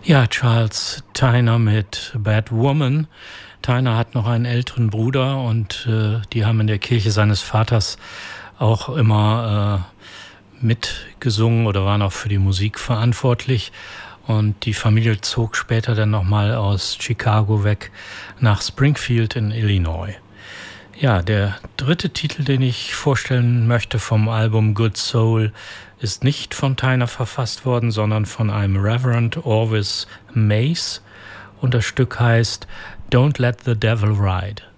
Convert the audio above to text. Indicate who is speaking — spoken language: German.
Speaker 1: Ja, Charles Tyner mit Bad Woman. Tyner hat noch einen älteren Bruder und die haben in der Kirche seines Vaters auch immer mitgesungen oder waren auch für die Musik verantwortlich. Und die Familie zog später dann nochmal aus Chicago weg nach Springfield in Illinois. Ja, der dritte Titel, den ich vorstellen möchte vom Album Good Soul, ist nicht von Tyner verfasst worden, sondern von einem Reverend Orvis Mace. Und das Stück heißt Don't Let the Devil Ride.